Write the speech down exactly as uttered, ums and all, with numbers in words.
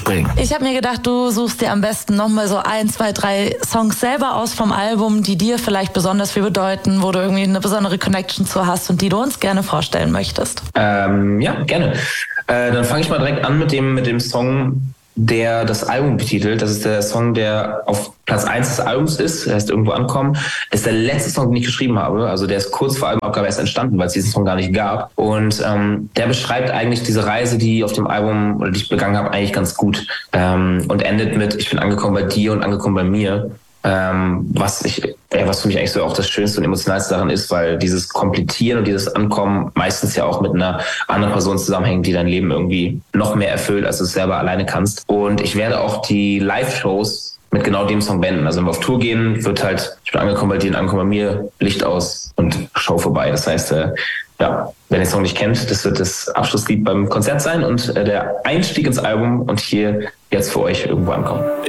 bringen. Ich habe mir gedacht, du suchst dir am besten nochmal so ein, zwei, drei Songs selber aus vom Album, die dir vielleicht besonders viel bedeuten, wo du irgendwie eine besondere Connection zu hast und die du uns gerne vorstellen möchtest. Ähm, ja, gerne. Äh, dann fange ich mal direkt an mit dem, mit dem Song, der das Album betitelt. Das ist der Song, der auf Platz eins des Albums ist, der heißt Irgendwo ankommen. Das ist der letzte Song, den ich geschrieben habe. Also der ist kurz vor Albumabgabe erst entstanden, weil es diesen Song gar nicht gab. Und ähm, der beschreibt eigentlich diese Reise, die ich auf dem Album, oder die ich begangen habe, eigentlich ganz gut. Ähm, und endet mit, ich bin angekommen bei dir und angekommen bei mir. Ähm, was ich, ja, was für mich eigentlich so auch das Schönste und Emotionalste daran ist, weil dieses Komplettieren und dieses Ankommen meistens ja auch mit einer anderen Person zusammenhängt, die dein Leben irgendwie noch mehr erfüllt, als du es selber alleine kannst. Und ich werde auch die Live-Shows mit genau dem Song beenden. Also wenn wir auf Tour gehen, wird halt, ich bin angekommen bei dir und angekommen bei mir, Licht aus und Show vorbei. Das heißt, äh, ja, wer den Song nicht kennt, das wird das Abschlusslied beim Konzert sein und äh, der Einstieg ins Album und hier jetzt für euch Irgendwo ankommen.